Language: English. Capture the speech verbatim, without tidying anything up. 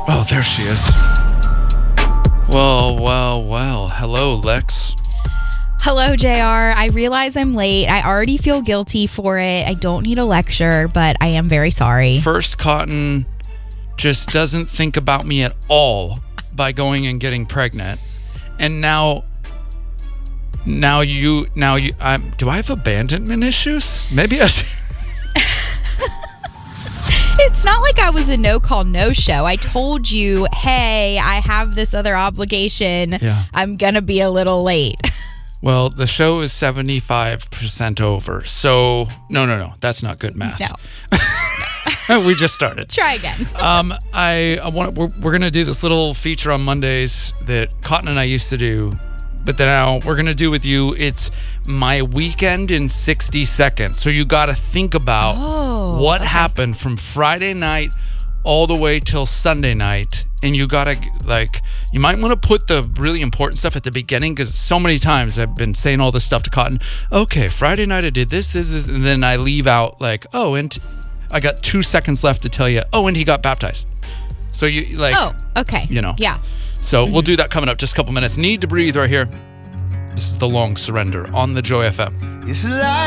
Oh, there she is. Well, well, well. Hello, Lex. Hello, J R. I realize I'm late. I already feel guilty for it. I don't need a lecture, but I am very sorry. First, Cotton just doesn't think about me at all by going and getting pregnant. And now, now you, now you, I'm, do I have abandonment issues? Maybe I do. It's not like I was a no-call, no-show. I told you, hey, I have this other obligation. Yeah. I'm going to be a little late. Well, the show is seventy-five percent over. So, no, no, no. That's not good math. No. We just started. Try again. um, I, I want. We're, we're gonna do this little feature on Mondays that Cotton and I used to do, but then now we're gonna do with you. It's my weekend in sixty seconds. So you got to think about Oh, what okay. happened from Friday night all the way till Sunday night, and you gotta like. You might want to put the really important stuff at the beginning because so many times I've been saying all this stuff to Cotton. Okay, Friday night I did this, this, this, and then I leave out like, oh, and I got two seconds left to tell you, oh, and he got baptized. So you like, Oh, okay. you know. Yeah. So we'll do that coming up. Just a couple minutes. Need to breathe right here. This is the Long Surrender on the Joy F M. It's like